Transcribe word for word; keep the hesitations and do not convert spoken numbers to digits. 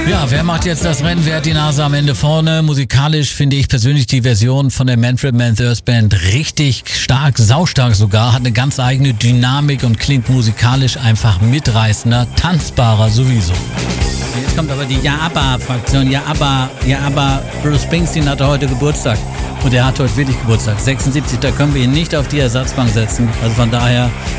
Ja, wer macht jetzt das Rennen? Wer hat die Nase am Ende vorne? Musikalisch finde ich persönlich die Version von der Manfred Mann's Earth Band richtig stark, saustark sogar, hat eine ganz eigene Dynamik und klingt musikalisch einfach mitreißender, tanzbarer sowieso. Jetzt kommt aber die Ja-Aber-Fraktion. Ja-Aber, Ja-Aber, Bruce Springsteen hatte heute Geburtstag. Und er hat heute wirklich Geburtstag. sechsundsiebzig, da können wir ihn nicht auf die Ersatzbank setzen. Also von daher